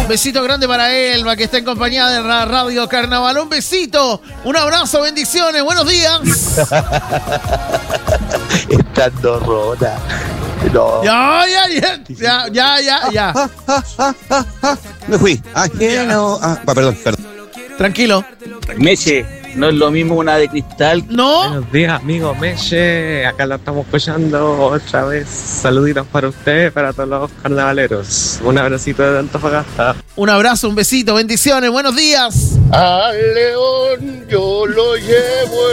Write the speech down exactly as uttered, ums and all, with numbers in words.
Besito grande para Elba, que está acompañada de la Radio Carnaval. Un besito, un abrazo, bendiciones, buenos días. Estando rota. No. Ya, ya, ya, ya, ya, ya, ya. Ah, ah, ah, ah, ah. Me fui. Ajeno. Ah, perdón, perdón. Tranquilo. Meche, no es lo mismo una de cristal. No. Buenos días, amigo Meche. Acá lo estamos escuchando otra vez. Saluditos para usted, para todos los carnavaleros. Un abracito de Antofagasta. Un abrazo, un besito, bendiciones, buenos días. Al león yo lo llevo